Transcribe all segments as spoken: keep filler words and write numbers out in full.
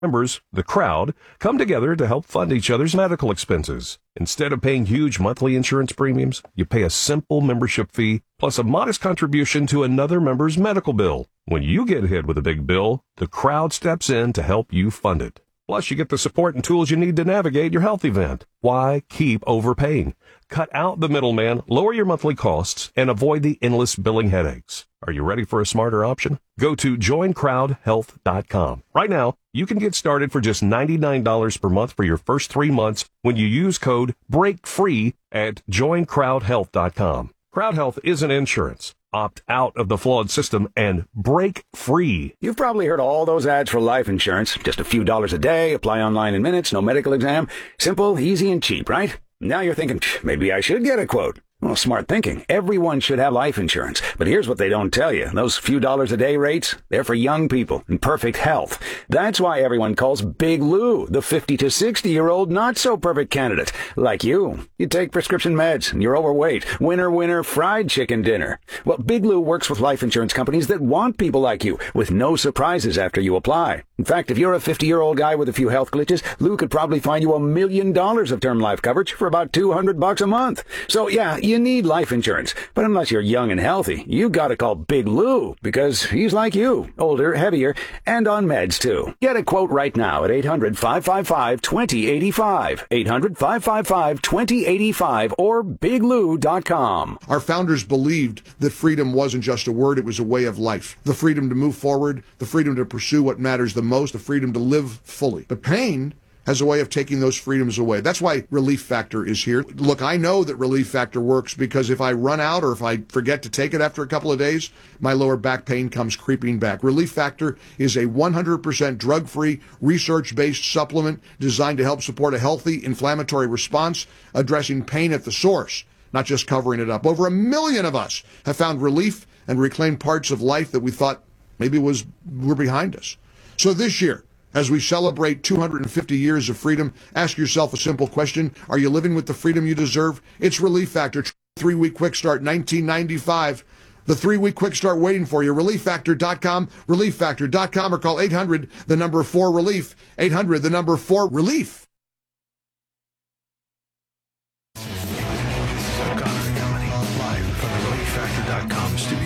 Members, the crowd, come together to help fund each other's medical expenses. Instead of paying huge monthly insurance premiums, you pay a simple membership fee plus a modest contribution to another member's medical bill. When you get hit with a big bill, the crowd steps in to help you fund it. Plus, you get the support and tools you need to navigate your health event. Why keep overpaying? Cut out the middleman, lower your monthly costs, and avoid the endless billing headaches. Are you ready for a smarter option? Go to join crowd health dot com. Right now, you can get started for just ninety-nine dollars per month for your first three months when you use code BREAKFREE at join crowd health dot com. CrowdHealth isn't insurance. Opt out of the flawed system and break free. You've probably heard all those ads for life insurance. Just a few dollars a day, apply online in minutes, no medical exam. Simple, easy, and cheap, right? Now you're thinking, maybe I should get a quote. Well, smart thinking. Everyone should have life insurance. But here's what they don't tell you. Those few dollars a day rates, they're for young people in perfect health. That's why everyone calls Big Lou the fifty to sixty-year-old not-so-perfect candidate. Like you. You take prescription meds, and you're overweight. Winner, winner, fried chicken dinner. Well, Big Lou works with life insurance companies that want people like you, with no surprises after you apply. In fact, if you're a fifty-year-old guy with a few health glitches, Lou could probably find you a million dollars of term life coverage for about two hundred bucks a month. So, yeah, you need life insurance. But unless you're young and healthy, you gotta call Big Lou, because he's like you, older, heavier, and on meds, too. Get a quote right now at eight hundred, five five five, two zero eight five, eight hundred, five five five, two zero eight five, or big lou dot com. Our founders believed that freedom wasn't just a word, it was a way of life. The freedom to move forward, the freedom to pursue what matters the most, the freedom to live fully. But pain has a way of taking those freedoms away. That's why Relief Factor is here. Look, I know that Relief Factor works because if I run out or if I forget to take it after a couple of days, my lower back pain comes creeping back. Relief Factor is a one hundred percent drug-free, research-based supplement designed to help support a healthy inflammatory response, addressing pain at the source, not just covering it up. Over a million of us have found relief and reclaimed parts of life that we thought maybe was were behind us. So this year, as we celebrate two hundred fifty years of freedom, ask yourself a simple question. Are you living with the freedom you deserve? It's Relief Factor. Three-week quick start, nineteen ninety-five. The three-week quick start waiting for you. relief factor dot com, relief factor dot com, or call eight hundred, the number four, relief. eight hundred, the number four, relief. O'Connor and Company, live from the relief factor dot com studio.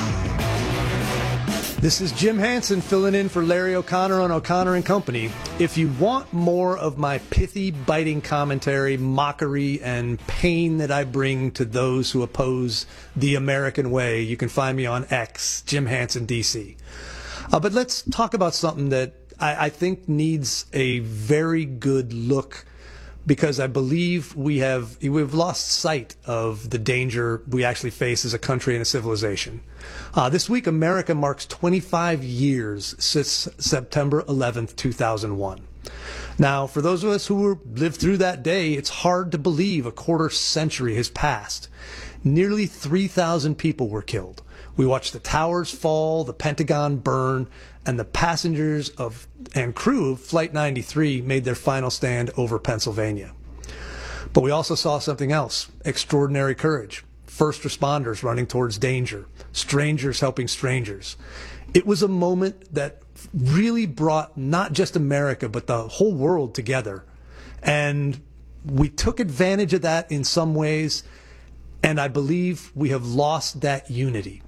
This is Jim Hansen filling in for Larry O'Connor on O'Connor and Company. If you want more of my pithy, biting commentary, mockery, and pain that I bring to those who oppose the American way, you can find me on X, Jim Hansen D C. Uh, but let's talk about something that I, I think needs a very good look, because I believe we have we've lost sight of the danger we actually face as a country and a civilization. Uh, this week, America marks twenty-five years since September eleventh, two thousand one. Now, for those of us who were, lived through that day, it's hard to believe a quarter century has passed. Nearly three thousand people were killed. We watched the towers fall, the Pentagon burn, and the passengers of and crew of Flight ninety-three made their final stand over Pennsylvania. But we also saw something else: extraordinary courage. First responders running towards danger, strangers helping strangers. It was a moment that really brought not just America, but the whole world together. And we took advantage of that in some ways, and I believe we have lost that unity.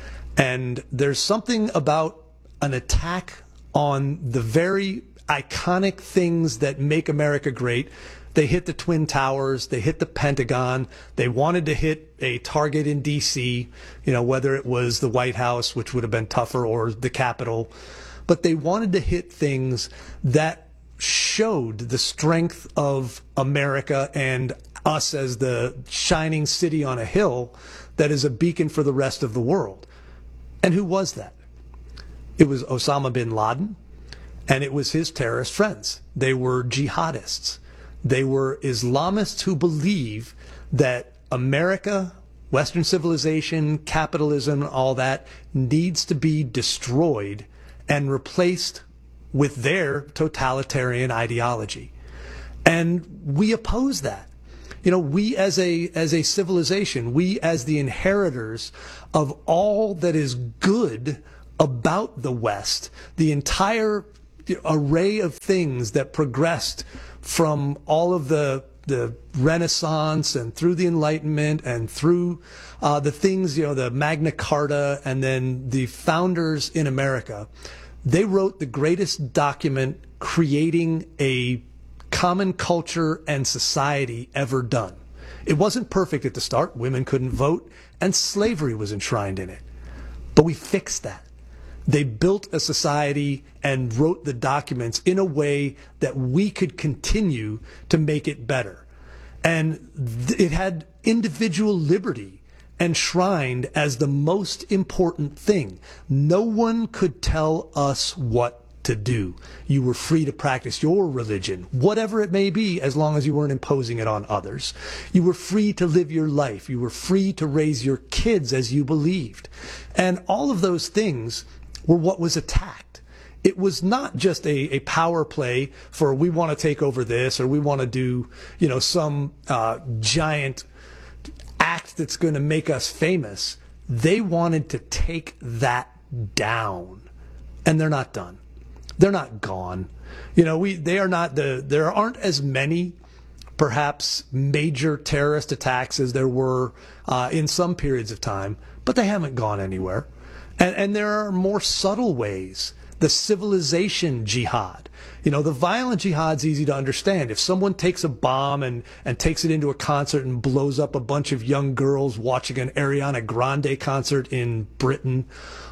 And there's something about an attack on the very iconic things that make America great. They hit the Twin Towers, they hit the Pentagon, they wanted to hit a target in D C, you know, whether it was the White House, which would have been tougher, or the Capitol. But they wanted to hit things that showed the strength of America and us as the shining city on a hill that is a beacon for the rest of the world. And who was that? It was Osama bin Laden, and it was his terrorist friends. They were jihadists. They were Islamists who believe that America, Western civilization, capitalism, all that needs to be destroyed and replaced with their totalitarian ideology. And we oppose that. You know, we as a as a civilization, we as the inheritors of all that is good about the West, the entire array of things that progressed from all of the the Renaissance and through the Enlightenment and through uh, the things, you know, the Magna Carta, and then the founders in America, they wrote the greatest document creating a common culture and society ever done. It wasn't perfect at the start. Women couldn't vote, and slavery was enshrined in it. But we fixed that. They built a society and wrote the documents in a way that we could continue to make it better. And th- it had individual liberty enshrined as the most important thing. No one could tell us what to do. You were free to practice your religion, whatever it may be, as long as you weren't imposing it on others. You were free to live your life. You were free to raise your kids as you believed. And all of those things were what was attacked. It was not just a, a power play for we want to take over this or we want to do, you know, some uh, giant act that's going to make us famous. They wanted to take that down, and they're not done. They're not gone. You know, we they are not the there aren't as many perhaps major terrorist attacks as there were uh, in some periods of time, but they haven't gone anywhere. And, and there are more subtle ways. The civilization jihad. You know, the violent jihad's easy to understand. If someone takes a bomb and, and takes it into a concert and blows up a bunch of young girls watching an Ariana Grande concert in Britain,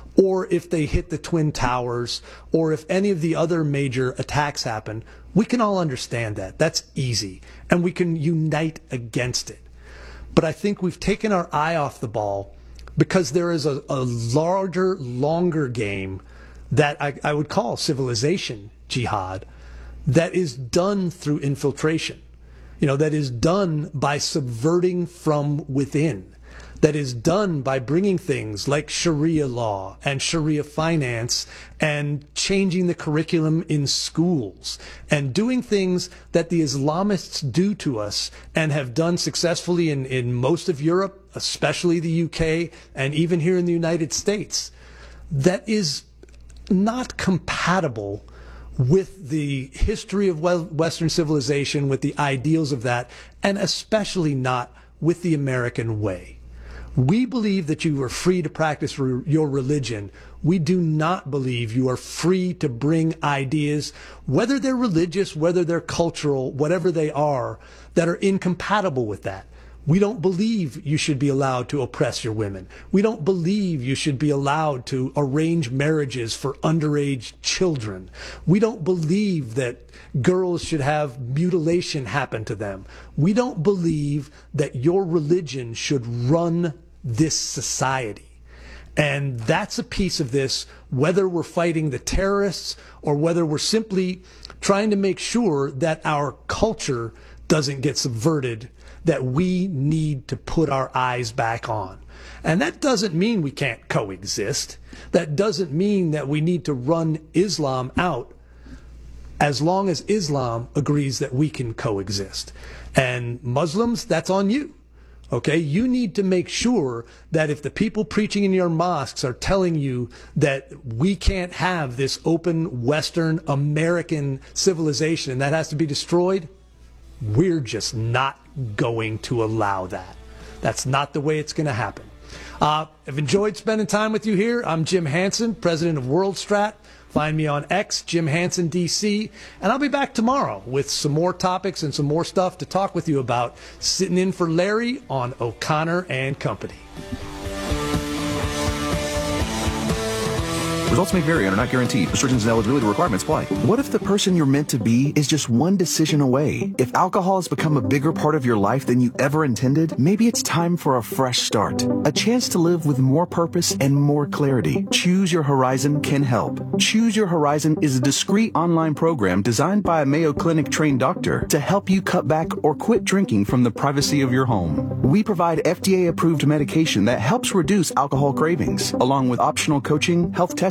or if they hit the Twin Towers, or if any of the other major attacks happen, we can all understand that. That's easy. And we can unite against it. But I think we've taken our eye off the ball because there is a, a larger, longer game that I, I would call civilization jihad that is done through infiltration. You know, that is done by subverting from within. That is done by bringing things like Sharia law and Sharia finance and changing the curriculum in schools and doing things that the Islamists do to us and have done successfully in, in most of Europe, especially the U K, and even here in the United States. That is not compatible with the history of Western civilization, with the ideals of that, and especially not with the American way. We believe that you are free to practice re- your religion. We do not believe you are free to bring ideas, whether they're religious, whether they're cultural, whatever they are, that are incompatible with that. We don't believe you should be allowed to oppress your women. We don't believe you should be allowed to arrange marriages for underage children. We don't believe that girls should have mutilation happen to them. We don't believe that your religion should run this society. And that's a piece of this, whether we're fighting the terrorists or whether we're simply trying to make sure that our culture doesn't get subverted, that we need to put our eyes back on. And that doesn't mean we can't coexist. That doesn't mean that we need to run Islam out, as long as Islam agrees that we can coexist. And Muslims, that's on you. Okay, you need to make sure that if the people preaching in your mosques are telling you that we can't have this open Western American civilization and that has to be destroyed, we're just not going to allow that. That's not the way it's going to happen. Uh, I've enjoyed spending time with you here. I'm Jim Hansen, president of WorldStrat. Find me on X, Jim Hansen D C, and I'll be back tomorrow with some more topics and some more stuff to talk with you about. Sitting in for Larry on O'Connor and Company. Results may vary and are not guaranteed. Restrictions and eligibility requirements apply. What if the person you're meant to be is just one decision away? If alcohol has become a bigger part of your life than you ever intended, maybe it's time for a fresh start. A chance to live with more purpose and more clarity. Choose Your Horizon can help. Choose Your Horizon is a discreet online program designed by a Mayo Clinic trained doctor to help you cut back or quit drinking from the privacy of your home. We provide F D A approved medication that helps reduce alcohol cravings, along with optional coaching, health testing,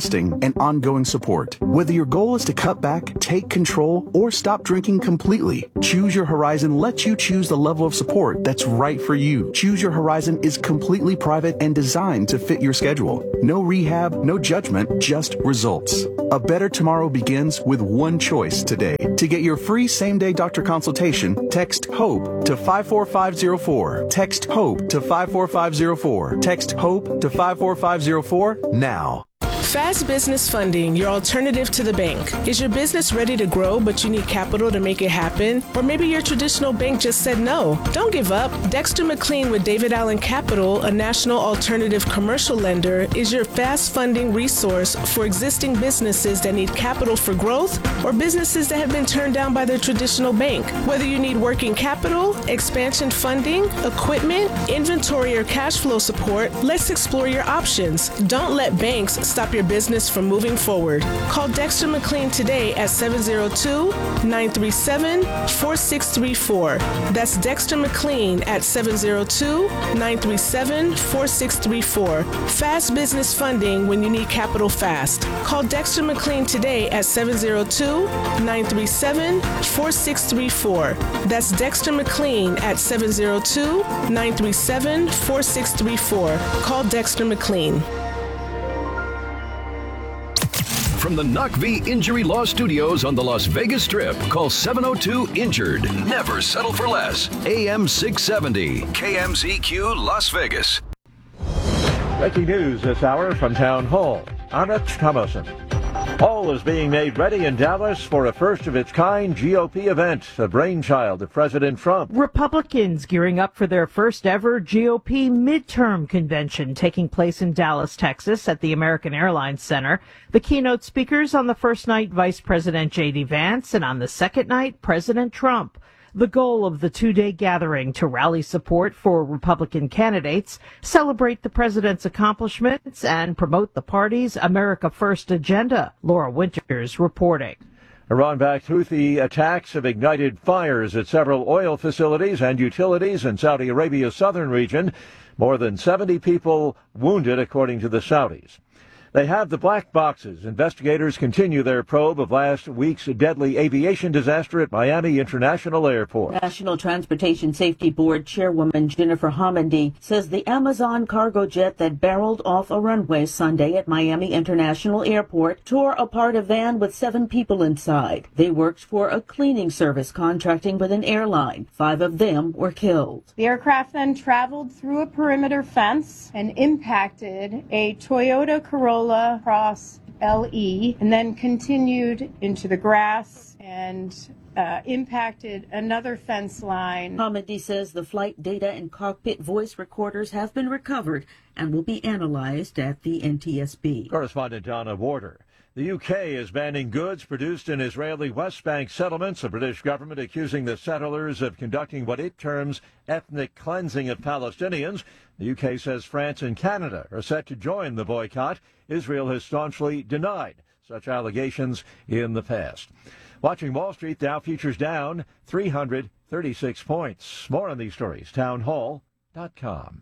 testing, and ongoing support. Whether your goal is to cut back, take control, or stop drinking completely, Choose Your Horizon lets you choose the level of support that's right for you. Choose Your Horizon is completely private and designed to fit your schedule. No rehab, no judgment, just results. A better tomorrow begins with one choice today. To get your free same-day doctor consultation, text HOPE to five four five zero four. Text HOPE to five four five zero four. Text HOPE to five four five zero four now. Fast Business Funding, your alternative to the bank. Is your business ready to grow, but you need capital to make it happen? Or maybe your traditional bank just said no. Don't give up. Dexter McLean with David Allen Capital, a national alternative commercial lender, is your fast funding resource for existing businesses that need capital for growth or businesses that have been turned down by their traditional bank. Whether you need working capital, expansion funding, equipment, inventory, or cash flow support, let's explore your options. Don't let banks stop your business from moving forward. Call Dexter McLean today at seven zero two, nine three seven, four six three four. That's Dexter McLean at seven zero two, nine three seven, four six three four. Fast business funding when you need capital fast. Call Dexter McLean today at seven zero two, nine three seven, four six three four. That's Dexter McLean at seven zero two, nine three seven, four six three four. Call Dexter McLean. From the Knock V Injury Law Studios on the Las Vegas Strip, call seven oh two injured. Never settle for less. A M six seventy, K M Z Q Las Vegas. Breaking news this hour from Town Hall. I'm Rich Thomason. All is being made ready in Dallas for a first-of-its-kind G O P event, the brainchild of President Trump. Republicans gearing up for their first-ever G O P midterm convention taking place in Dallas, Texas at the American Airlines Center. The keynote speakers on the first night, Vice President J D Vance, and on the second night, President Trump. The goal of the two-day gathering to rally support for Republican candidates, celebrate the president's accomplishments, and promote the party's America First agenda. Laura Winters reporting. Iran-backed Houthi attacks have ignited fires at several oil facilities and utilities in Saudi Arabia's southern region. More than seventy people wounded, according to the Saudis. They have the black boxes. Investigators continue their probe of last week's deadly aviation disaster at Miami International Airport. National Transportation Safety Board Chairwoman Jennifer Homendy says the Amazon cargo jet that barreled off a runway Sunday at Miami International Airport tore apart a van with seven people inside. They worked for a cleaning service contracting with an airline. Five of them were killed. The aircraft then traveled through a perimeter fence and impacted a Toyota Corolla Cross L E and then continued into the grass and uh, impacted another fence line. Homendy says the flight data and cockpit voice recorders have been recovered and will be analyzed at the N T S B. Correspondent Donna Warder. The U K is banning goods produced in Israeli West Bank settlements, the British government accusing the settlers of conducting what it terms ethnic cleansing of Palestinians. The U K says France and Canada are set to join the boycott. Israel has staunchly denied such allegations in the past. Watching Wall Street, Dow futures down three hundred thirty-six points. More on these stories, town hall dot com.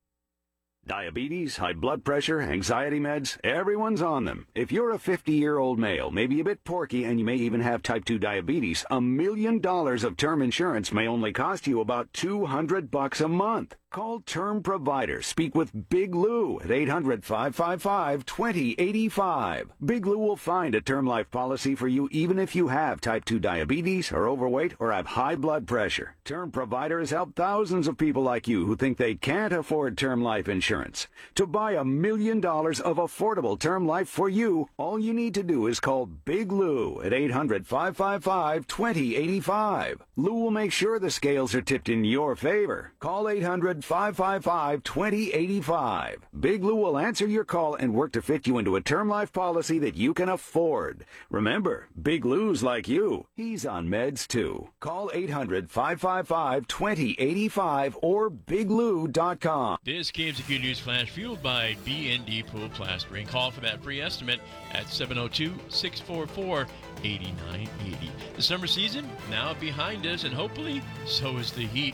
Diabetes, high blood pressure, anxiety meds, everyone's on them. If you're a fifty-year-old male, maybe a bit porky, and you may even have type two diabetes, a million dollars of term insurance may only cost you about two hundred bucks a month. Call Term Provider. Speak with Big Lou at eight hundred, five five five, two zero eight five. Big Lou will find a term life policy for you even if you have type two diabetes, are overweight, or have high blood pressure. Term Provider has helped thousands of people like you who think they can't afford term life insurance. To buy a million dollars of affordable term life for you, all you need to do is call Big Lou at eight hundred, five five five, two zero eight five. Lou will make sure the scales are tipped in your favor. Call eight hundred, five five five, two zero eight five. Big Lou will answer your call and work to fit you into a term life policy that you can afford. Remember, Big Lou's like you. He's on meds too. Call eight hundred, five five five, two zero eight five or big lou dot com. This K M Z Q News Flash fueled by B and D Pool Plastering. Call for that free estimate at seven oh two, six four four, eight nine eight oh. The summer season now behind us, and hopefully so is the heat.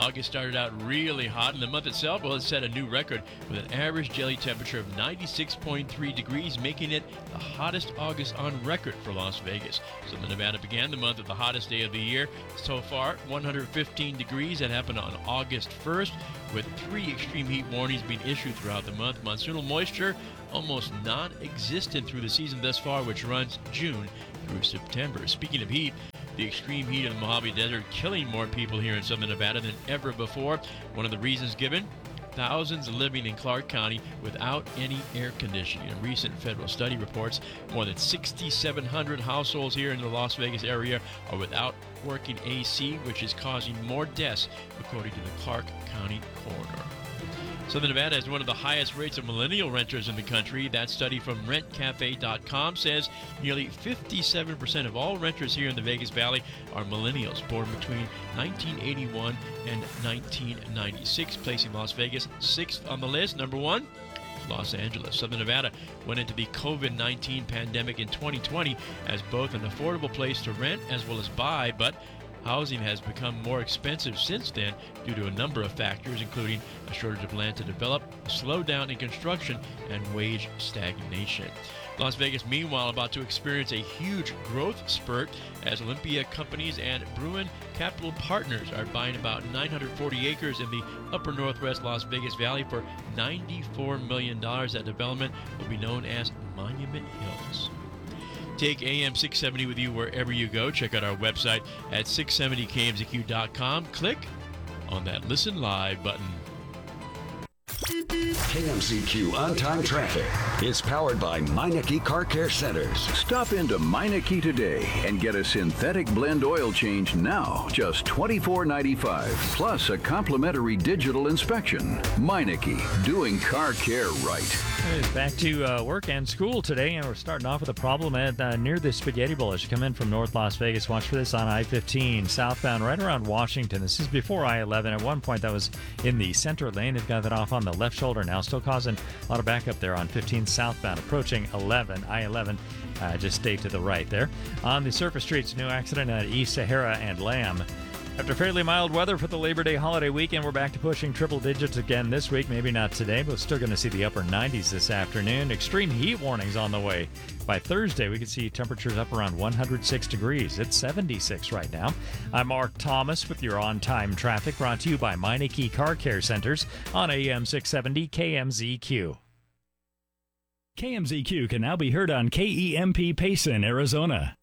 August started out really hot, and the month itself, well, it set a new record with an average daily temperature of ninety-six point three degrees, making it the hottest August on record for Las Vegas. Southern Nevada began the month with the hottest day of the year so far, one hundred fifteen degrees. That happened on August first, with three extreme heat warnings being issued throughout the month. Monsoonal moisture almost non-existent through the season thus far, which runs June through September. Speaking of heat, the extreme heat of the Mojave Desert killing more people here in Southern Nevada than ever before. One of the reasons given, thousands living in Clark County without any air conditioning. A recent federal study reports more than six thousand seven hundred households here in the Las Vegas area are without working A C, which is causing more deaths, according to the Clark County coroner. Southern Nevada has one of the highest rates of millennial renters in the country. That study from rent cafe dot com says nearly fifty-seven percent of all renters here in the Vegas Valley are millennials born between nineteen eighty-one and nineteen ninety-six, placing Las Vegas sixth on the list. Number one, Los Angeles. Southern Nevada went into the COVID nineteen pandemic in twenty twenty as both an affordable place to rent as well as buy, but housing has become more expensive since then due to a number of factors, including a shortage of land to develop, a slowdown in construction, and wage stagnation. Las Vegas, meanwhile, about to experience a huge growth spurt as Olympia Companies and Bruin Capital Partners are buying about nine hundred forty acres in the upper northwest Las Vegas Valley for ninety-four million dollars. That development will be known as Monument Hills. Take A M six seventy with you wherever you go. Check out our website at six seventy K M Z Q dot com. Click on that Listen Live button. K M Z Q On-Time Traffic is powered by Meineke Car Care Centers. Stop into Meineke today and get a synthetic blend oil change now, just twenty-four ninety-five, plus a complimentary digital inspection. Meineke, doing car care right. Back to uh, work and school today, and we're starting off with a problem at uh, near the Spaghetti Bowl as you come in from North Las Vegas. Watch for this on I fifteen southbound right around Washington. This is before I eleven. At one point that was in the center lane. They've got that off on the left shoulder now, still causing a lot of backup there on fifteen southbound approaching eleven. I eleven uh, just stay to the right there. On the surface streets, new accident at East Sahara and Lamb. After fairly mild weather for the Labor Day holiday weekend, we're back to pushing triple digits again this week. Maybe not today, but still going to see the upper nineties this afternoon. Extreme heat warnings on the way. By Thursday, we could see temperatures up around one hundred six degrees. It's seventy-six right now. I'm Mark Thomas with your on-time traffic, brought to you by Meineke Car Care Centers on A M six seventy K M Z Q. K M Z Q can now be heard on K E M P Payson, Arizona.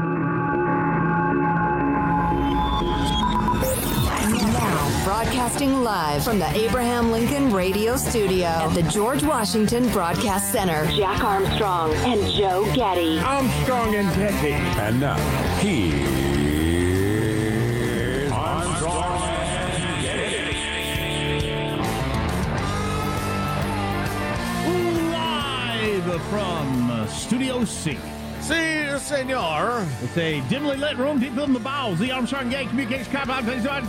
Broadcasting live from the Abraham Lincoln Radio Studio at the George Washington Broadcast Center. Jack Armstrong and Joe Getty. Armstrong and Getty. And now, here's Armstrong and Getty. Live from Studio C. Si, senor. It's a dimly lit room deep in the bowels. The Armstrong Getty Communications Compound.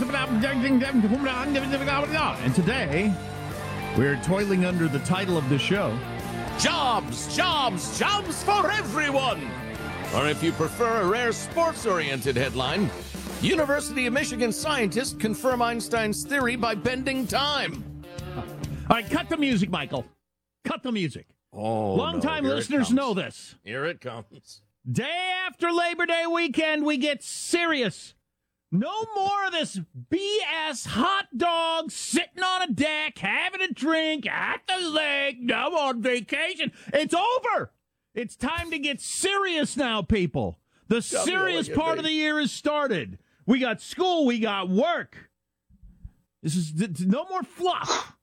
And today, we're toiling under the title of the show, Jobs, Jobs, Jobs for Everyone. Or if you prefer a rare sports-oriented headline, University of Michigan scientists confirm Einstein's theory by bending time. All right, cut the music, Michael. Cut the music. Oh, Long-time no, listeners know this. Here it comes. Day after Labor Day weekend, we get serious. No more of this B S hot dog sitting on a deck, having a drink at the lake, no on vacation. It's over. It's time to get serious now, people. The serious part of the year has started. We got school. We got work. This is no more fluff.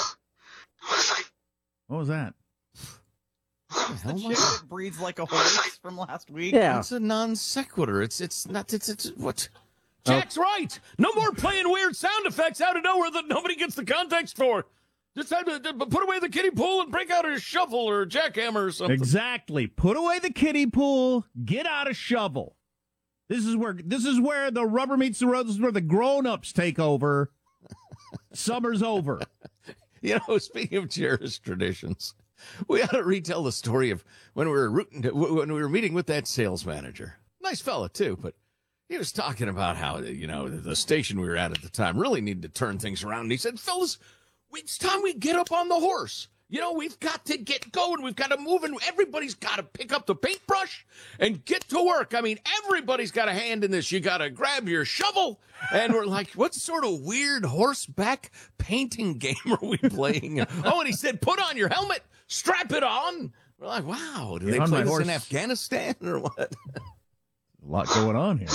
What was that? It's the chick that breathes like a horse from last week. Yeah. It's a non sequitur. It's it's not. It's it's what. Jack's oh. right. No more playing weird sound effects out of nowhere that nobody gets the context for. Just have to, to put away the kiddie pool and break out a shovel or a jackhammer or something. Exactly. Put away the kiddie pool. Get out a shovel. This is where this is where the rubber meets the road. This is where the grown-ups take over. Summer's over. You know, speaking of cherished traditions, we ought to retell the story of when we were rooting to, when we were meeting with that sales manager. Nice fella too, but he was talking about how, you know, the station we were at at the time really needed to turn things around. And he said, fellas, it's time we get up on the horse. You know, we've got to get going. We've got to move, and everybody's got to pick up the paintbrush and get to work. I mean, everybody's got a hand in this. You got to grab your shovel. And we're like, what sort of weird horseback painting game are we playing? Oh, and he said, put on your helmet, strap it on. We're like, wow, do Get they on play my this horse. in Afghanistan or what? A lot going on here.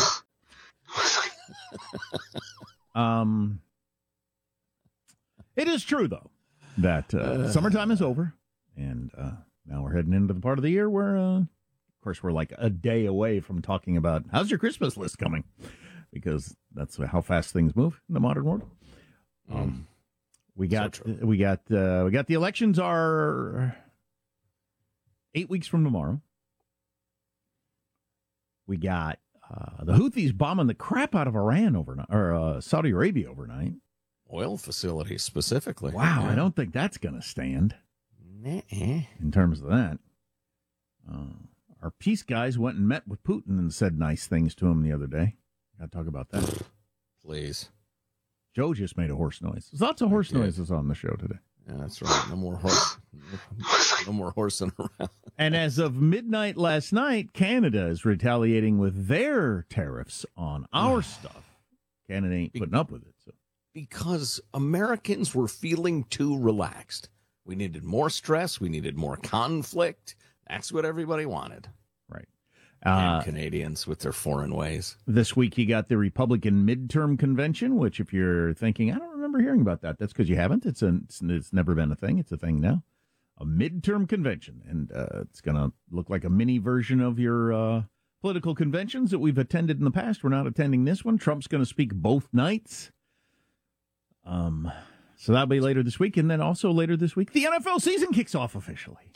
um, it is true, though, that uh, Uh. summertime is over, and uh, now we're heading into the part of the year where, uh, of course, we're like a day away from talking about how's your Christmas list coming, because that's how fast things move in the modern world. Um, we got we got uh, we got the elections are eight weeks from tomorrow. We got uh, the Houthis bombing the crap out of Iran overnight, or uh, Saudi Arabia overnight. Oil facilities specifically. Wow, Yeah. I don't think that's going to stand Nuh-uh. in terms of that. Uh, our peace guys went and met with Putin and said nice things to him the other day. Got to talk about that. Please. Joe just made a horse noise. There's lots of horse noises on the show today. Yeah, that's right. No more horse. No more horsing around. And as of midnight last night, Canada is retaliating with their tariffs on our stuff. Canada ain't putting up with it. So. Because Americans were feeling too relaxed. We needed more stress. We needed more conflict. That's what everybody wanted. Right. And Uh, Canadians with their foreign ways. This week you got the Republican midterm convention, which if you're thinking, I don't remember hearing about that, that's because you haven't. It's, a, it's it's never been a thing. It's a thing now. A midterm convention. And uh, it's going to look like a mini version of your uh, political conventions that we've attended in the past. We're not attending this one. Trump's going to speak both nights. Um, so that'll be later this week. And then also later this week, the N F L season kicks off officially.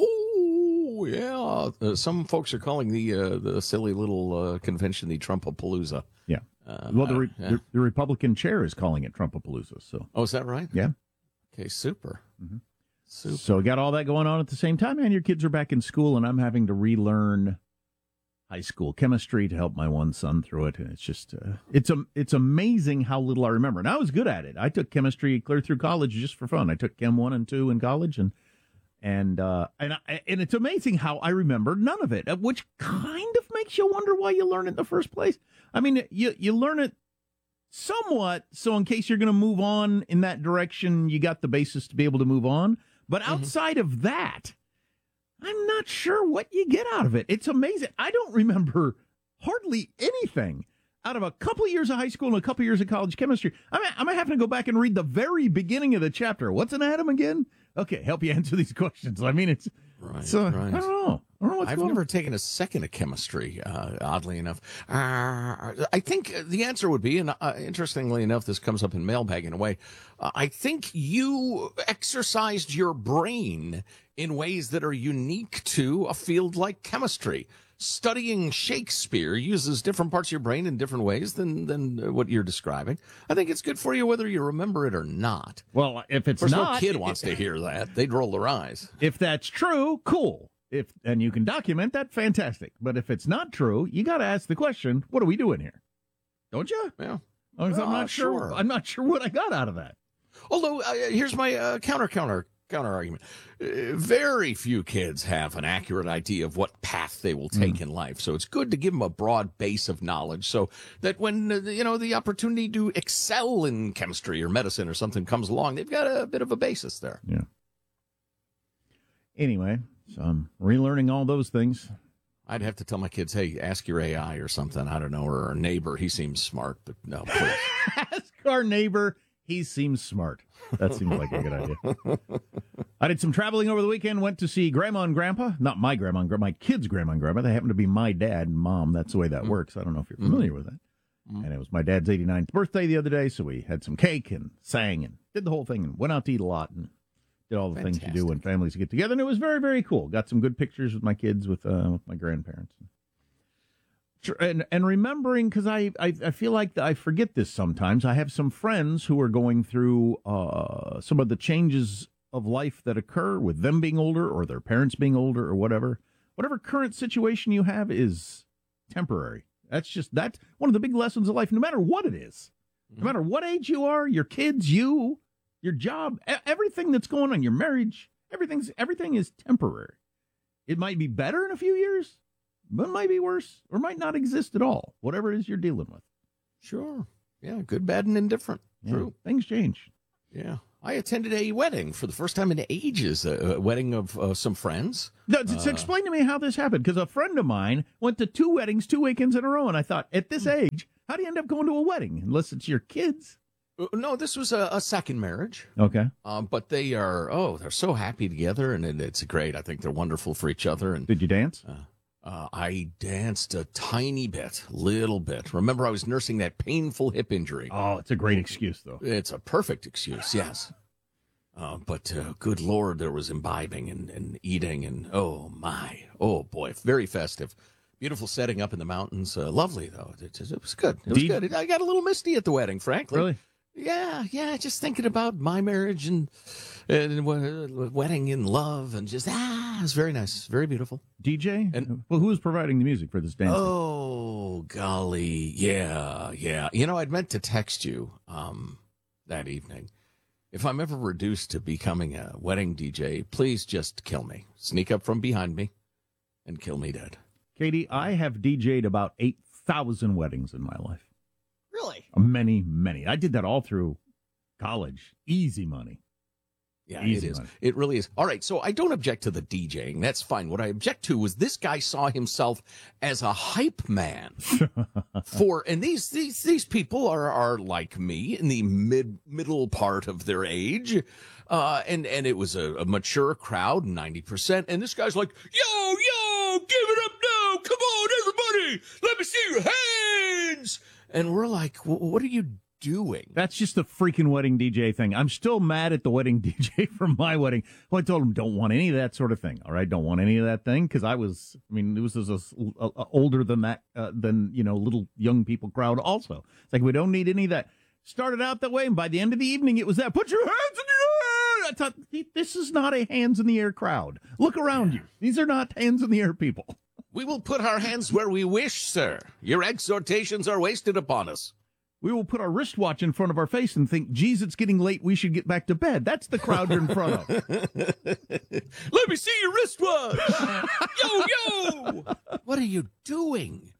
Oh, yeah. Uh, some folks are calling the uh, the silly little uh, convention the Trumpapalooza. Yeah. Uh, well, the, re- uh, yeah. the the Republican chair is calling it Trumpapalooza. So. Oh, is that right? Yeah. Okay, super. Mm-hmm. Super. So we got all that going on at the same time, and your kids are back in school, and I'm having to relearn high school chemistry to help my one son through it. And it's just, uh, it's um, it's amazing how little I remember. And I was good at it. I took chemistry clear through college just for fun. I took Chem one and two in college, and and uh, and I, and it's amazing how I remember none of it, which kind of makes you wonder why you learn it in the first place. I mean, you you learn it somewhat, so in case you're going to move on in that direction, you got the basis to be able to move on. But outside mm-hmm. of that, I'm not sure what you get out of it. It's amazing. I don't remember hardly anything out of a couple of years of high school and a couple of years of college chemistry. I'm, I'm having to go back and read the very beginning of the chapter. What's an atom again? Okay, help you answer these questions. I mean, it's, right, it's uh, right. I don't know. I don't know what's I've going never on. taken a second of chemistry, uh, oddly enough. Uh, I think the answer would be, and uh, interestingly enough, this comes up in mailbag in a way, uh, I think you exercised your brain in ways that are unique to a field like chemistry. Studying Shakespeare uses different parts of your brain in different ways than than what you're describing. I think it's good for you whether you remember it or not. Well, if it's of course, not, no kid wants to hear that. They'd roll their eyes. If that's true, cool. If and you can document that, fantastic. But if it's not true, you got to ask the question: what are we doing here? Don't you? Yeah. I'm Uh, not sure. sure. I'm not sure what I got out of that. Although, uh, here's my uh, counter, counter, counter argument. Uh, very few kids have an accurate idea of what path they will take mm. in life. So it's good to give them a broad base of knowledge so that when, uh, you know, the opportunity to excel in chemistry or medicine or something comes along, they've got a bit of a basis there. Yeah. Anyway, so I'm relearning all those things. I'd have to tell my kids, hey, ask your A I or something. I don't know, or our neighbor. He seems smart, but no, please. Ask our neighbor. He seems smart. That seems like a good idea. I did some traveling over the weekend, went to see Grandma and Grandpa. Not my grandma and grandma, my kids' grandma and grandpa. They happen to be my dad and mom. That's the way that mm. works. I don't know if you're familiar mm. with that. Mm. And it was my dad's eighty-ninth birthday the other day, so we had some cake and sang and did the whole thing and went out to eat a lot and did all the Fantastic. things you do when families get together. And it was very, very cool. Got some good pictures with my kids, with, uh, with my grandparents. And and remembering, because I, I I feel like I forget this sometimes. I have some friends who are going through uh, some of the changes of life that occur with them being older or their parents being older or whatever. Whatever current situation you have is temporary. That's just that's one of the big lessons of life, no matter what it is. No matter what age you are, your kids, you, your job, e- everything that's going on, your marriage, everything's everything is temporary. It might be better in a few years, but it might be worse or might not exist at all, whatever it is you're dealing with. Sure. Yeah, good, bad, and indifferent. Yeah, True. Things change. Yeah. I attended a wedding for the first time in ages, a, a wedding of uh, some friends. No, uh, explain to me how this happened, because a friend of mine went to two weddings two weekends in a row, and I thought, at this age, how do you end up going to a wedding, unless it's your kids? Uh, no, this was a, a second marriage. Okay. Um, but they are, oh, they're so happy together, and it, it's great. I think they're wonderful for each other. And Did you dance? Uh, uh, I danced a tiny bit, little bit. Remember, I was nursing that painful hip injury. Oh, it's a great excuse, though. It's a perfect excuse, yes. Uh, but, uh, good Lord, there was imbibing and, and eating, and oh, my. Oh, boy, very festive. Beautiful setting up in the mountains. Uh, lovely, though. It, it was good. It was D- good. I got a little misty at the wedding, frankly. Really? Yeah, yeah, just thinking about my marriage and, and uh, wedding in love, and just, ah, it was very nice. Very beautiful. D J? And, well, who was providing the music for this dance? Oh, golly. Yeah, yeah. You know, I'd meant to text you um, that evening. If I'm ever reduced to becoming a wedding D J, please just kill me. Sneak up from behind me and kill me dead. Katie, I have D J'd about eight thousand weddings in my life. Really? Many, many. I did that all through college. Easy money. Yeah, Easy it is. money. It really is. All right, so I don't object to the DJing. That's fine. What I object to was this guy saw himself as a hype man for, and these these these people are are like me in the mid middle part of their age, uh, and and it was a, a mature crowd, ninety percent, and this guy's like, yo yo, give it up now, come on everybody, let me see your hands, and we're like, what are you doing? That's just the freaking wedding D J thing. I'm still mad at the wedding D J from my wedding. Well, I told him, don't want any of that sort of thing. All right, don't want any of that thing, because I was, I mean, it was a, a, a older than that, uh, than, you know, little young people crowd also. It's like, we don't need any of that. Started out that way, and by the end of the evening, it was that, put your hands in the air! I thought, this is not a hands in the air crowd. Look around you. These are not hands in the air people. We will put our hands where we wish, sir. Your exhortations are wasted upon us. We will put our wristwatch in front of our face and think, geez, it's getting late, we should get back to bed. That's the crowd you're in front of. Let me see your wristwatch. Yo, yo. What are you doing?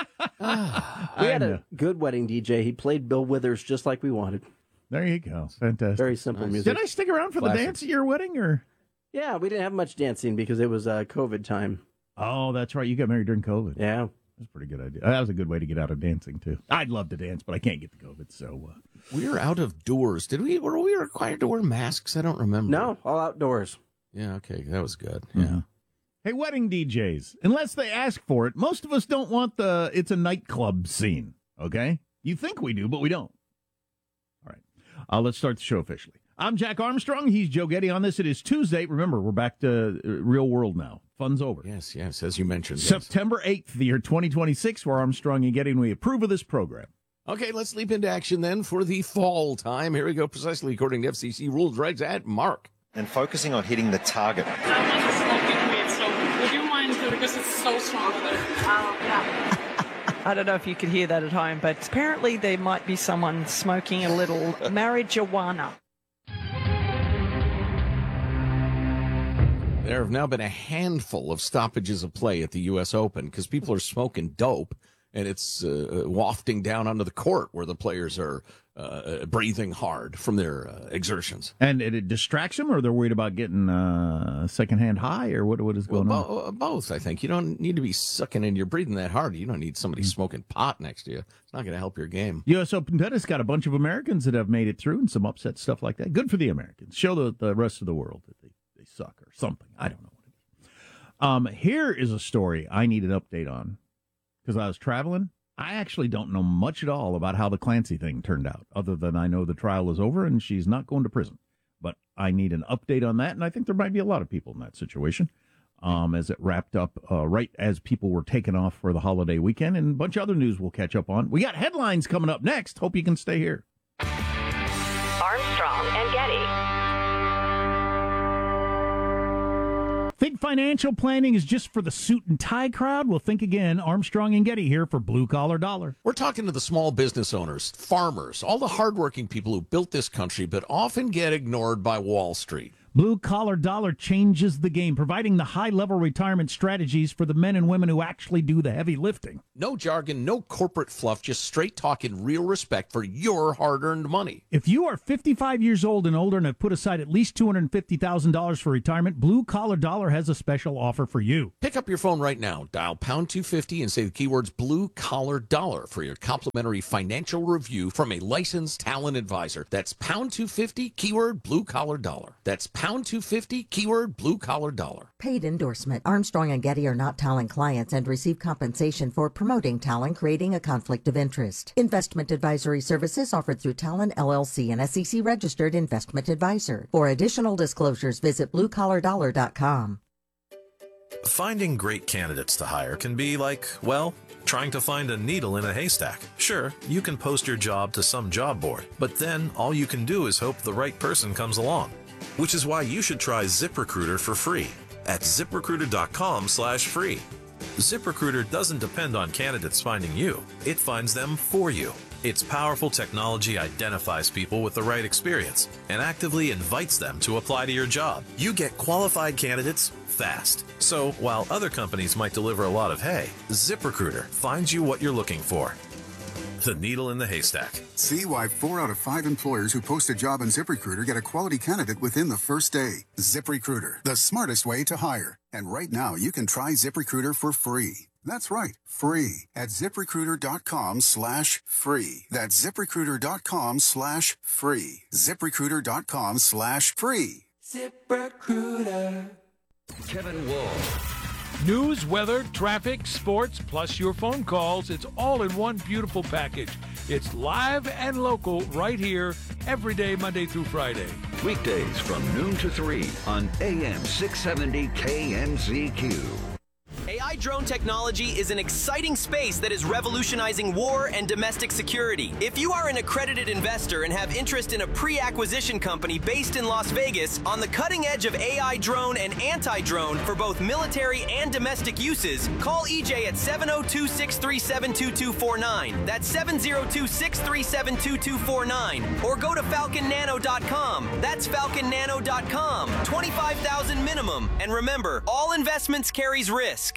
Ah, we had a good wedding D J. He played Bill Withers just like we wanted. There you go. Fantastic. Very simple nice. music. Did I stick around for Classic. the dance at your wedding? Or? Yeah, we didn't have much dancing because it was uh, COVID time. Oh, that's right. You got married during COVID. Yeah. That's a pretty good idea. That was a good way to get out of dancing, too. I'd love to dance, but I can't get the COVID, so... Uh... We were out of doors. Did we? Were we required to wear masks? I don't remember. No, all outdoors. Yeah, okay. That was good. Mm-hmm. Yeah. Hey, wedding D Js, unless they ask for it, most of us don't want the it's a nightclub scene, okay? You think we do, but we don't. All right. Uh, let's start the show officially. I'm Jack Armstrong. He's Joe Getty on this. It is Tuesday. Remember, we're back to uh, real world now. Fun's over. Yes, yes, as you mentioned. September eighth, the year twenty twenty-six, we're Armstrong and Getty, and we approve of this program. Okay, let's leap into action then for the fall time. Here we go, precisely according to F C C rules, regs at Mark. And focusing on hitting the target. I want to smoke weed, so would you mind, because it's so strong there. Um, yeah. I don't know if you could hear that at home, but apparently there might be someone smoking a little marijuana. There have now been a handful of stoppages of play at the U S Open because people are smoking dope, and it's uh, wafting down onto the court where the players are uh, breathing hard from their uh, exertions. And it, it distracts them, or they're worried about getting uh, secondhand high, or what? What is going well, on? Bo- both, I think. You don't need to be sucking in. You're breathing that hard. You don't need somebody mm-hmm. smoking pot next to you. It's not going to help your game. U S Open tennis got a bunch of Americans that have made it through, and some upset stuff like that. Good for the Americans. Show the, the rest of the world that they, they suck or something. I don't know what it is. Um, here is a story I need an update on because I was traveling. I actually don't know much at all about how the Clancy thing turned out, other than I know the trial is over and she's not going to prison. But I need an update on that, and I think there might be a lot of people in that situation um, as it wrapped up uh, right as people were taken off for the holiday weekend, and a bunch of other news we'll catch up on. We got headlines coming up next. Hope you can stay here. Armstrong and Getty. Think financial planning is just for the suit and tie crowd? Well, think again. Armstrong and Getty here for Blue Collar Dollar. We're talking to the small business owners, farmers, all the hardworking people who built this country but often get ignored by Wall Street. Blue Collar Dollar changes the game, providing the high-level retirement strategies for the men and women who actually do the heavy lifting. No jargon, no corporate fluff, just straight talk and real respect for your hard-earned money. If you are fifty-five years old and older and have put aside at least two hundred fifty thousand dollars for retirement, Blue Collar Dollar has a special offer for you. Pick up your phone right now, dial pound two fifty and say the keywords Blue Collar Dollar for your complimentary financial review from a licensed talent advisor. That's pound two fifty, keyword Blue Collar Dollar. That's pound two fifty, keyword Blue Collar Dollar. Paid endorsement. Armstrong and Getty are not Talon clients and receive compensation for promoting Talon, creating a conflict of interest. Investment advisory services offered through Talon L L C, an S E C registered investment advisor. For additional disclosures, visit blue collar dollar dot com. Finding great candidates to hire can be like, well, trying to find a needle in a haystack. Sure, you can post your job to some job board, but then all you can do is hope the right person comes along. Which is why you should try ZipRecruiter for free at zip recruiter dot com slash free. ZipRecruiter doesn't depend on candidates finding you. It finds them for you. Its powerful technology identifies people with the right experience and actively invites them to apply to your job. You get qualified candidates fast. So while other companies might deliver a lot of hay, ZipRecruiter finds you what you're looking for. The needle in the haystack. See why four out of five employers who post a job on ZipRecruiter get a quality candidate within the first day. ZipRecruiter, the smartest way to hire. And right now, you can try ZipRecruiter for free. That's right, free at zip recruiter dot com slash free. That's zip recruiter dot com slash free. zip recruiter dot com slash free. ZipRecruiter. Kevin Wolf. News, weather, traffic, sports, plus your phone calls. It's all in one beautiful package. It's live and local right here every day, Monday through Friday. Weekdays from noon to three on A M six seventy K M Z Q. A I drone technology is an exciting space that is revolutionizing war and domestic security. If you are an accredited investor and have interest in a pre-acquisition company based in Las Vegas on the cutting edge of A I drone and anti-drone for both military and domestic uses, call E J at seven oh two, six three seven, two two four nine. That's seven oh two, six three seven, two two four nine. Or go to falcon nano dot com. That's falcon nano dot com. twenty-five thousand dollars minimum. And remember, all investments carries risk.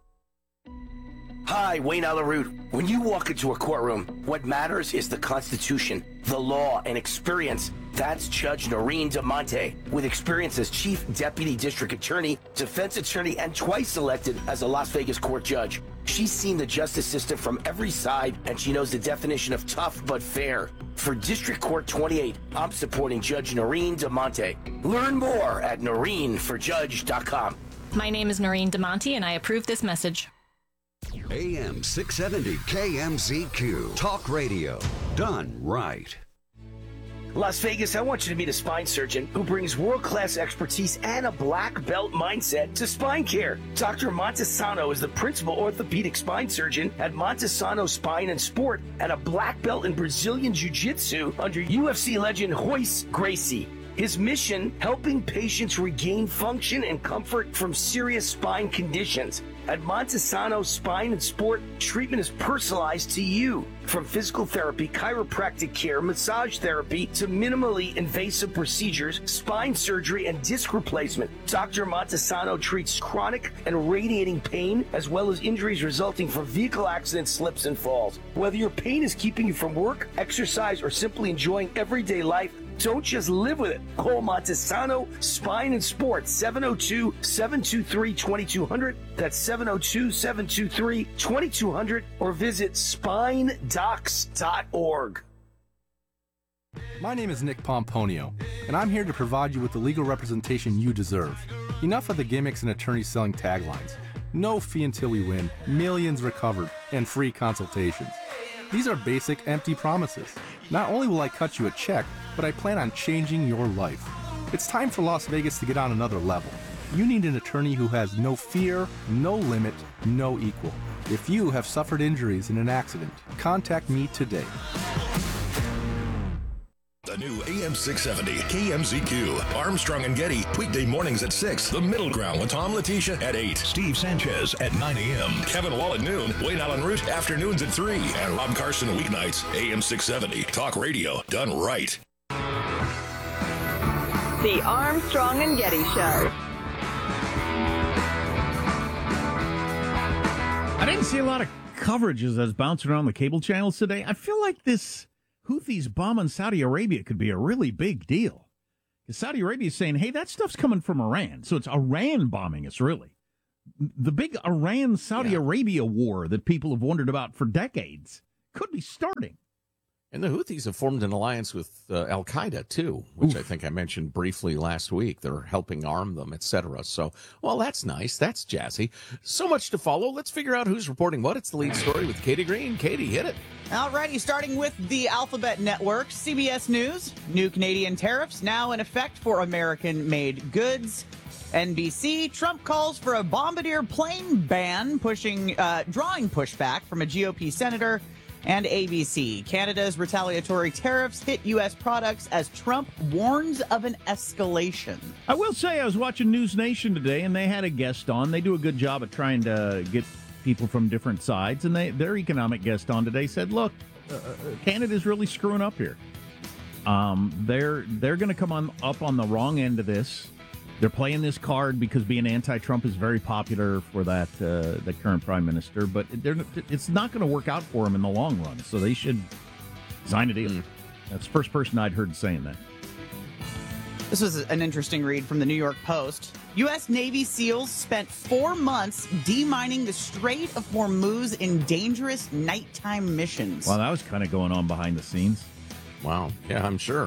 Hi, Wayne Alaroot. When you walk into a courtroom, what matters is the Constitution, the law, and experience. That's Judge Noreen DeMonte. With experience as Chief Deputy District Attorney, Defense Attorney, and twice elected as a Las Vegas court judge. She's seen the justice system from every side, and she knows the definition of tough but fair. For District Court twenty-eight, I'm supporting Judge Noreen DeMonte. Learn more at noreen for judge dot com. My name is Noreen DeMonte, and I approve this message. A M six seventy K M Z Q. Talk radio. Done right. Las Vegas, I want you to meet a spine surgeon who brings world-class expertise and a black belt mindset to spine care. Doctor Montesano is the principal orthopedic spine surgeon at Montesano Spine and Sport and a black belt in Brazilian Jiu-Jitsu under U F C legend Royce Gracie. His mission, helping patients regain function and comfort from serious spine conditions. At Montesano Spine and Sport, treatment is personalized to you. From physical therapy, chiropractic care, massage therapy, to minimally invasive procedures, spine surgery, and disc replacement. Doctor Montesano treats chronic and radiating pain, as well as injuries resulting from vehicle accidents, slips, and falls. Whether your pain is keeping you from work, exercise, or simply enjoying everyday life, don't just live with it. Call Montesano Spine and Sport, seven oh two, seven two three, two two zero zero. That's seven oh two, seven two three, two two zero zero, or visit spine docs dot org. My name is Nick Pomponio, and I'm here to provide you with the legal representation you deserve. Enough of the gimmicks and attorneys selling taglines. No fee until we win, millions recovered, and free consultations. These are basic, empty promises. Not only will I cut you a check, but I plan on changing your life. It's time for Las Vegas to get on another level. You need an attorney who has no fear, no limit, no equal. If you have suffered injuries in an accident, contact me today. The new A M six seventy K M Z Q. Armstrong and Getty, weekday mornings at six. The Middle Ground with Tom Letitia at eight. Steve Sanchez at nine a.m. Kevin Wall at noon. Wayne Allen Root afternoons at three. And Rob Carson weeknights. A M six seventy. Talk radio done right. The Armstrong and Getty Show. I didn't see a lot of coverage as I was bouncing around the cable channels today. I feel like this Houthis bombing Saudi Arabia could be a really big deal. Because Saudi Arabia is saying, hey, that stuff's coming from Iran. So it's Iran bombing us, really. The big Iran-Saudi yeah. Arabia war that people have wondered about for decades could be starting. And the Houthis have formed an alliance with uh, Al-Qaeda, too, which Oof. I think I mentioned briefly last week. They're helping arm them, et cetera. So, well, that's nice. That's jazzy. So much to follow. Let's figure out who's reporting what. It's the lead story with Katie Green. Katie, hit it. Alrighty, starting with the Alphabet Network, C B S News, new Canadian tariffs now in effect for American-made goods. N B C, Trump calls for a Bombardier plane ban, pushing, uh, drawing pushback from a G O P senator. And A B C, Canada's retaliatory tariffs hit U S products as Trump warns of an escalation. I will say I was watching News Nation today, and they had a guest on. They do a good job of trying to get people from different sides, and they their economic guest on today said, look, uh, Canada's really screwing up here. Um, they're they're going to come on up on the wrong end of this. They're playing this card because being anti-Trump is very popular for that uh, the current prime minister, but it's not going to work out for them in the long run. So they should sign a deal. Mm. That's the first person I'd heard saying that. This was an interesting read from the New York Post. U S Navy SEALs spent four months demining the Strait of Hormuz in dangerous nighttime missions. Well, that was kind of going on behind the scenes. Wow. Yeah, I'm sure.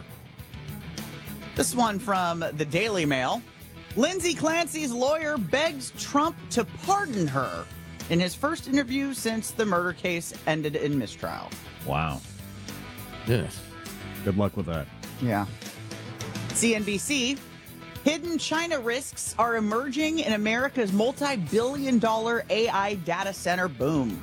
This one from the Daily Mail. Lindsay Clancy's lawyer begs Trump to pardon her in his first interview since the murder case ended in mistrial. Wow. Yes. Good luck with that. Yeah. C N B C, hidden China risks are emerging in America's multi-billion dollar A I data center boom.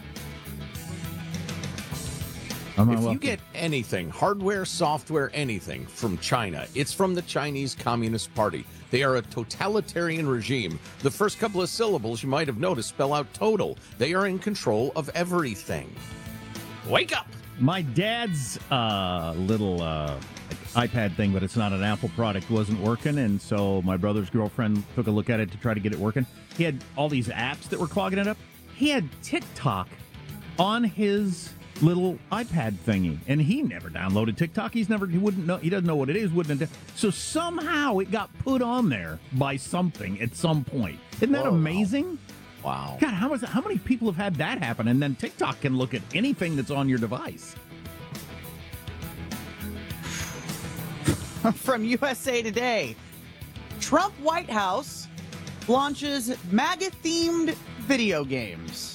If you get anything, hardware, software, anything from China, it's from the Chinese Communist Party. They are a totalitarian regime. The first couple of syllables you might have noticed spell out total. They are in control of everything. Wake up! My dad's uh, little uh, iPad thing, but it's not an Apple product, wasn't working, and so my brother's girlfriend took a look at it to try to get it working. He had all these apps that were clogging it up. He had TikTok on his little iPad thingy, and he never downloaded TikTok. He's never, he wouldn't know, he doesn't know what it is, wouldn't. So somehow it got put on there by something at some point. Isn't that Whoa. amazing? Wow. God, how, is that, how many people have had that happen? And then TikTok can look at anything that's on your device. From U S A Today, Trump White House launches MAGA-themed video games.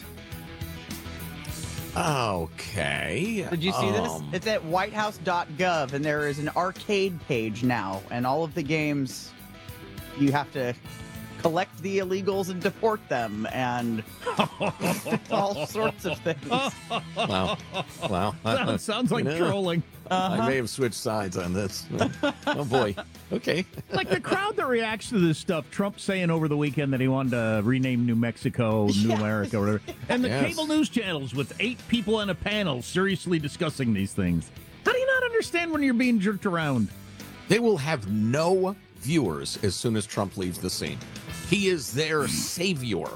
Okay. Did you see um, this? It's at white house dot gov, and there is an arcade page now, and all of the games, you have to collect the illegals and deport them, and all sorts of things. Wow. Wow. Sounds, sounds like yeah. trolling. Uh-huh. I may have switched sides on this. Oh, boy. Okay. Like the crowd that reacts to this stuff, Trump saying over the weekend that he wanted to rename New Mexico, New yes. America, or whatever. And the yes. cable news channels with eight people on a panel seriously discussing these things. How do you not understand when you're being jerked around? They will have no viewers as soon as Trump leaves the scene. He is their savior.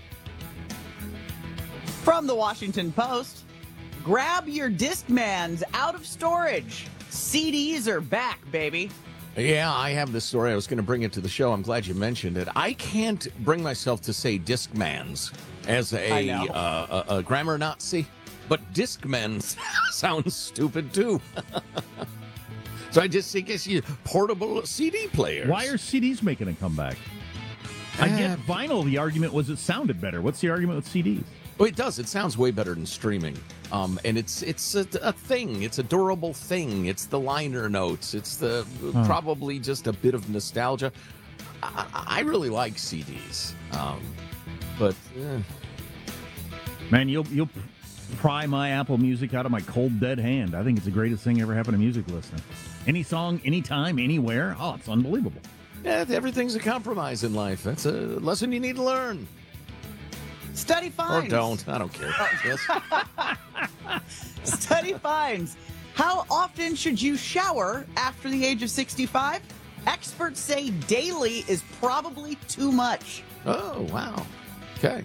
From the Washington Post, grab your Discmans out of storage. C Ds are back, baby. Yeah, I have this story. I was going to bring it to the show. I'm glad you mentioned it. I can't bring myself to say Discmans as a, uh, a, a grammar Nazi, but Discmans sounds stupid too. So I just think it's portable C D players. Why are C Ds making a comeback? I get vinyl. The argument was it sounded better. What's the argument with C Ds? Well, it does. It sounds way better than streaming. Um, and it's it's a, a thing. It's a durable thing. It's the liner notes. It's the huh. probably just a bit of nostalgia. I, I really like C Ds. Um, but eh. man, you'll you'll pry my Apple Music out of my cold, dead hand. I think it's the greatest thing ever happened to music listening. Any song, anytime, anywhere. Oh, it's unbelievable. Yeah, everything's a compromise in life. That's a lesson you need to learn. Study finds. Or don't. I don't care. Yes. Study finds. How often should you shower after the age of sixty-five? Experts say daily is probably too much. Oh, wow. Okay.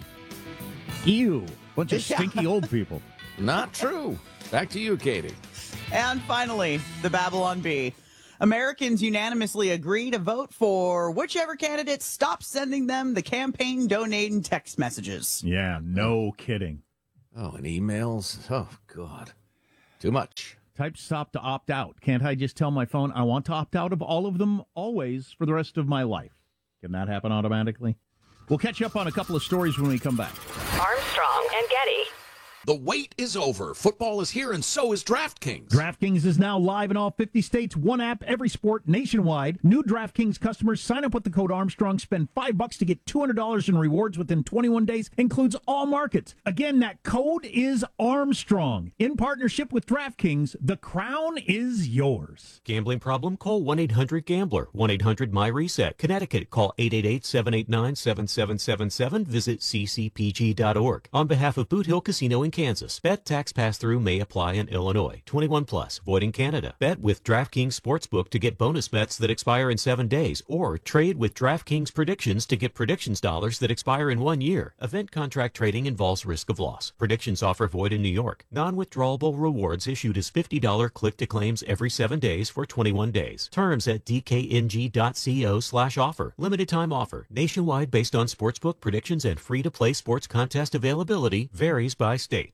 Ew. Bunch of stinky old people. Not true. Back to you, Katie. And finally, the Babylon Bee. Americans unanimously agree to vote for whichever candidate stops sending them the campaign donating text messages. Yeah, no kidding. Oh, and emails. Oh, God. Too much. Type stop to opt out. Can't I just tell my phone I want to opt out of all of them always for the rest of my life? Can that happen automatically? We'll catch up on a couple of stories when we come back. Armstrong and Getty. The wait is over. Football is here, and so is DraftKings. DraftKings is now live in all fifty states. One app, every sport, nationwide. New DraftKings customers sign up with the code Armstrong. Spend five bucks to get two hundred dollars in rewards within twenty-one days. Includes all markets. Again, that code is Armstrong. In partnership with DraftKings, the crown is yours. Gambling problem? Call one eight hundred gambler. one eight hundred my reset. Connecticut, call eight eight eight, seven eight nine, seven seven seven seven. Visit c c p g dot org. On behalf of Boot Hill Casino in Kansas. Bet tax pass-through may apply in Illinois. twenty-one plus. Void in Canada. Bet with DraftKings Sportsbook to get bonus bets that expire in seven days. Or trade with DraftKings Predictions to get predictions dollars that expire in one year. Event contract trading involves risk of loss. Predictions offer void in New York. Non-withdrawable rewards issued as fifty dollars click-to-claims every seven days for twenty-one days. Terms at d k n g dot co slash offer. Limited time offer. Nationwide based on sportsbook predictions and free-to-play sports contest availability. Varies by state.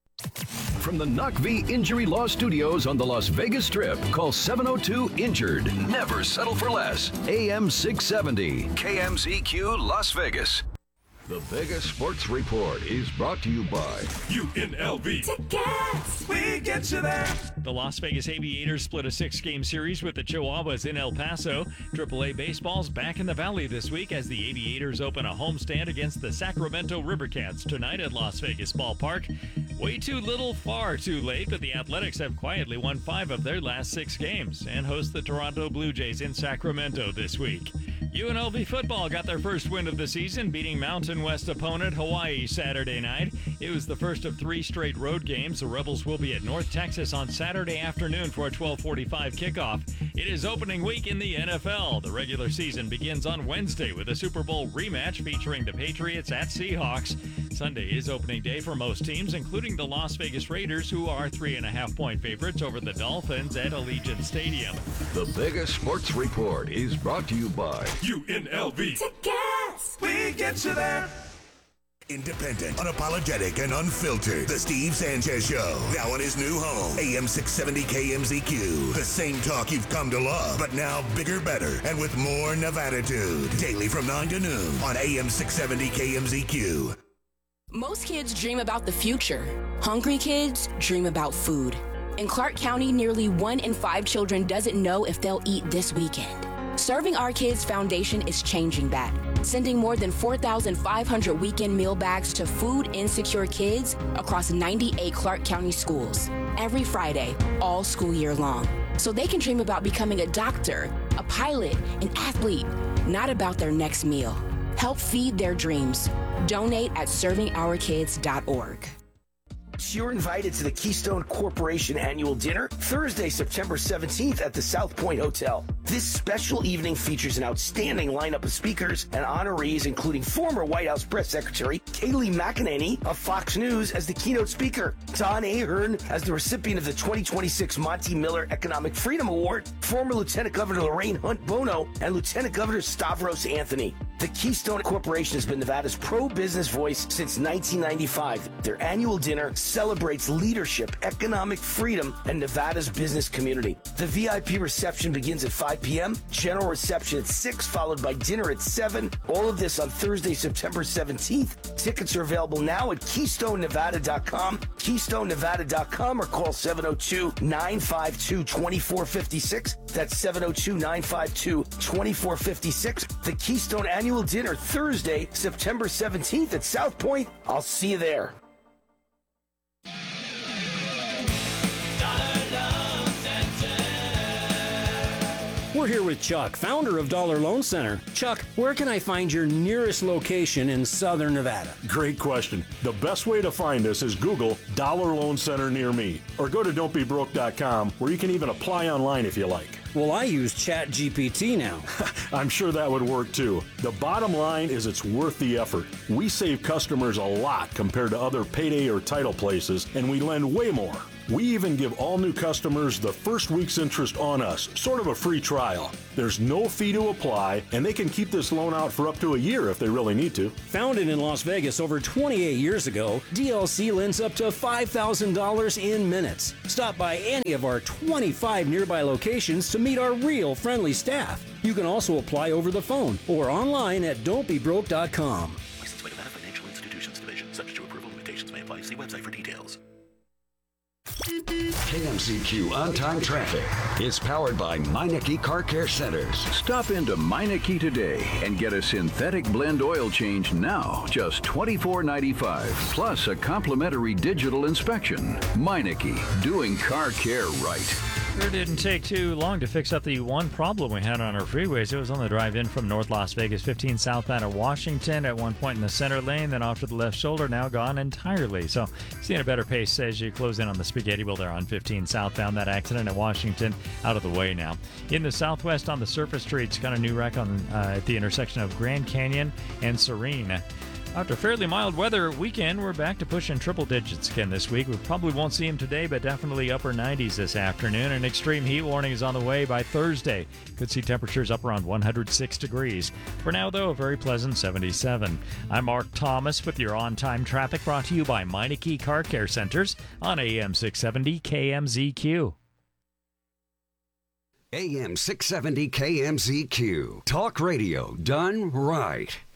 From the Knock V Injury Law Studios on the Las Vegas Strip, call seven oh two injured. Never settle for less. A M six seventy, K M Z Q Las Vegas. The Vegas Sports Report is brought to you by U N L V. Tickets, we get you there. The Las Vegas Aviators split a six-game series with the Chihuahuas in El Paso. triple A Baseball's back in the Valley this week as the Aviators open a homestand against the Sacramento Rivercats tonight at Las Vegas Ballpark. Way too little, far too late, but the Athletics have quietly won five of their last six games and host the Toronto Blue Jays in Sacramento this week. U N L V football got their first win of the season, beating Mountain West opponent Hawaii Saturday night. It was the first of three straight road games. The Rebels will be at North Texas on Saturday afternoon for a twelve forty-five kickoff. It is opening week in the N F L. The regular season begins on Wednesday with a Super Bowl rematch featuring the Patriots at Seahawks. Sunday is opening day for most teams, including the Las Vegas Raiders, who are three and a half point favorites over the Dolphins at Allegiant Stadium. The Vegas Sports Report is brought to you by U N L V. Tickets, we get you there. Independent, unapologetic, and unfiltered. The Steve Sanchez Show. Now in his new home. A M six seventy K M Z Q. The same talk you've come to love, but now bigger, better, and with more Nevada-tude. Daily from nine to noon on A M six seventy K M Z Q. Most kids dream about the future. Hungry kids dream about food. In Clark County, nearly one in five children doesn't know if they'll eat this weekend. Serving Our Kids Foundation is changing that, sending more than four thousand five hundred weekend meal bags to food-insecure kids across ninety-eight Clark County schools every Friday, all school year long, so they can dream about becoming a doctor, a pilot, an athlete, not about their next meal. Help feed their dreams. Donate at serving our kids dot org. You're invited to the Keystone Corporation Annual Dinner Thursday, September seventeenth at the South Point Hotel. This special evening features an outstanding lineup of speakers and honorees, including former White House Press Secretary Kayleigh McEnany of Fox News as the keynote speaker, Don Ahern as the recipient of the twenty twenty-six Monty Miller Economic Freedom Award, former Lieutenant Governor Lorraine Hunt Bono, and Lieutenant Governor Stavros Anthony. The Keystone Corporation has been Nevada's pro-business voice since nineteen ninety-five. Their annual dinner celebrates leadership, economic freedom, and Nevada's business community. The V I P reception begins at five p.m., general reception at six, followed by dinner at seven. All of this on Thursday, September seventeenth. Tickets are available now at keystone nevada dot com, keystone nevada dot com, or call seven oh two, nine five two, two four five six. That's seven oh two, nine five two, two four five six. The Keystone Annual Dinner, Thursday, September seventeenth at South Point. I'll see you there. We're here with Chuck, founder of Dollar Loan Center. Chuck, where can I find your nearest location in Southern Nevada? Great question. The best way to find us is Google Dollar Loan Center near me, or go to don't be broke dot com, where you can even apply online if you like. Well, I use Chat G P T now. I'm sure that would work too. The bottom line is it's worth the effort. We save customers a lot compared to other payday or title places, and we lend way more. We even give all new customers the first week's interest on us, sort of a free trial. There's no fee to apply, and they can keep this loan out for up to a year if they really need to. Founded in Las Vegas over twenty-eight years ago, D L C lends up to five thousand dollars in minutes. Stop by any of our twenty-five nearby locations to meet our real friendly staff. You can also apply over the phone or online at don't be broke dot com. Licensed by Nevada Financial Institutions Division. Subject to approval, limitations may apply. See website for details. K M Z Q On-Time Traffic is powered by Meineke Car Care Centers. Stop into Meineke today and get a synthetic blend oil change now, just twenty-four ninety-five, plus a complimentary digital inspection. Meineke, doing car care right. Sure didn't take too long to fix up the one problem we had on our freeways. It was on the drive in from North Las Vegas, fifteen southbound of Washington, at one point in the center lane, then off to the left shoulder, now gone entirely. So seeing a better pace as you close in on the Spaghetti Wheel there on fifteen southbound. That accident at Washington out of the way now. In the southwest on the surface streets, got a new wreck on uh, at the intersection of Grand Canyon and Serene. After fairly mild weather weekend, we're back to pushing triple digits again this week. We probably won't see them today, but definitely upper nineties this afternoon. An extreme heat warning is on the way by Thursday. Could see temperatures up around one hundred six degrees. For now, though, a very pleasant seventy-seven. I'm Mark Thomas with your on-time traffic, brought to you by Meineke Car Care Centers on A M six seventy K M Z Q. A M six seventy K M Z Q. Talk radio done right.